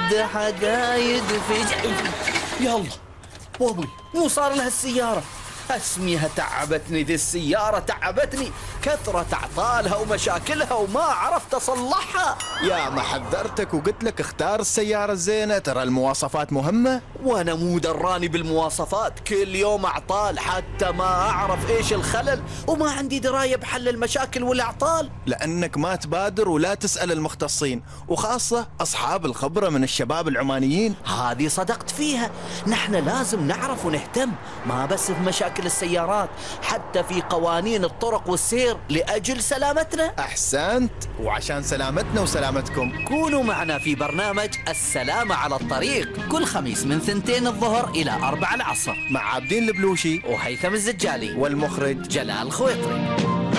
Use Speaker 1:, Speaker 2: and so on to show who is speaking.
Speaker 1: ود حقايد يلا بابي، مو صار لها السيارة. اسميها تعبتني ذي السيارة، تعبتني كثرة اعطالها ومشاكلها وما عرفت اصلحها.
Speaker 2: يا ما حذرتك وقلت لك اختار السيارة الزينة، ترى المواصفات مهمة.
Speaker 1: وانا مو دراني بالمواصفات، كل يوم اعطال حتى ما اعرف ايش الخلل، وما عندي دراية بحل المشاكل والاعطال.
Speaker 2: لأنك ما تبادر ولا تسأل المختصين، وخاصة أصحاب الخبرة من الشباب العمانيين.
Speaker 1: هذه صدقت فيها، نحن لازم نعرف ونهتم، ما بس في مشاكل السيارات، حتى في قوانين الطرق والسير لأجل سلامتنا.
Speaker 2: أحسنت، وعشان سلامتنا وسلامتكم
Speaker 1: كونوا معنا في برنامج السلامة على الطريق كل خميس من 2 الظهر إلى 4 العصر
Speaker 2: مع عابدين البلوشي
Speaker 1: وهيثم الزجالي
Speaker 2: والمخرج
Speaker 1: جلال خويطري.